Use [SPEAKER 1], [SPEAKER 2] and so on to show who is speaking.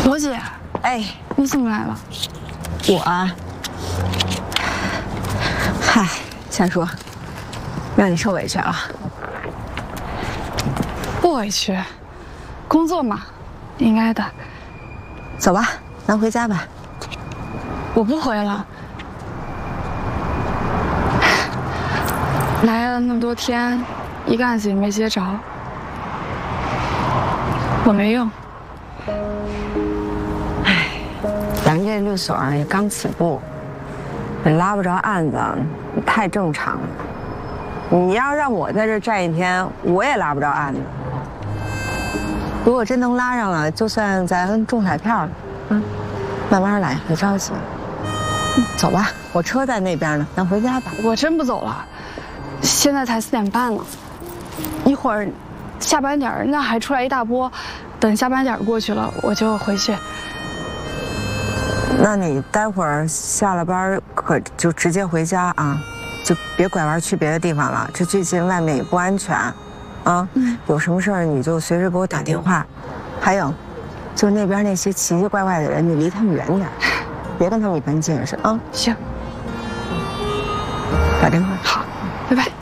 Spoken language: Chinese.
[SPEAKER 1] 罗姐，
[SPEAKER 2] 哎，
[SPEAKER 1] 你怎么来了？
[SPEAKER 2] 我啊，嗨，先说，让你受委屈了。
[SPEAKER 1] 不委屈，工作嘛，应该的。
[SPEAKER 2] 走吧，咱回家吧。
[SPEAKER 1] 我不回了。来了那么多天，一个案子也没接着，我没用。
[SPEAKER 2] 唉，咱们这律所也刚起步，也拉不着案子，太正常了。你要让我在这站一天，我也拉不着案子。如果真能拉上了，就算咱中彩票了。慢慢来，别着急。走吧，我车在那边呢，咱回家吧。
[SPEAKER 1] 我真不走了，现在才4点半呢，一会儿下班点那还出来一大波，等下班点过去了，我就回去。
[SPEAKER 2] 那你待会儿下了班可就直接回家啊，就别拐弯去别的地方了。这最近外面也不安全，啊，有什么事儿你就随时给我打电话。还有，就那边那些奇奇怪怪的人，你离他们远点，别跟他们一般见识啊。
[SPEAKER 1] 行，
[SPEAKER 2] 打电话。
[SPEAKER 1] 好，拜拜。